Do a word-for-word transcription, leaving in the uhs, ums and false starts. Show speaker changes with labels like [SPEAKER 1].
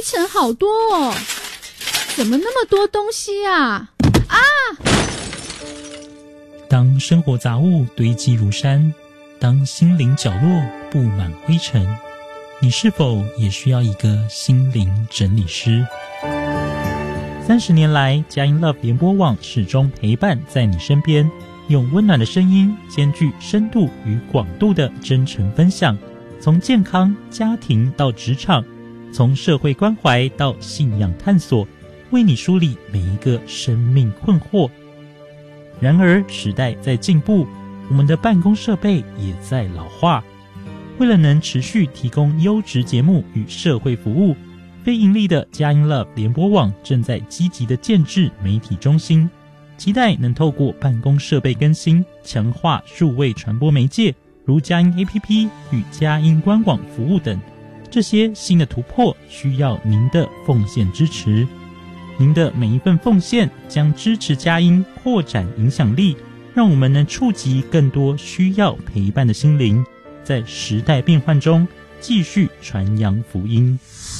[SPEAKER 1] 尘好多哦，怎么那么多东西啊？啊！
[SPEAKER 2] 当生活杂物堆积如山，当心灵角落布满灰尘，你是否也需要一个心灵整理师？三十年来，佳音 Love 联播网始终陪伴在你身边，用温暖的声音，兼具深度与广度的真诚分享，从健康、家庭到职场，从社会关怀到信仰探索，为你梳理每一个生命困惑。然而，时代在进步，我们的办公设备也在老化。为了能持续提供优质节目与社会服务，非盈利的佳音 Love 联播网正在积极的建制媒体中心，期待能透过办公设备更新，强化数位传播媒介，如佳音 A P P 与佳音官网服务等。这些新的突破需要您的奉献支持。您的每一份奉献将支持佳音扩展影响力，让我们能触及更多需要陪伴的心灵，在时代变换中继续传扬福音。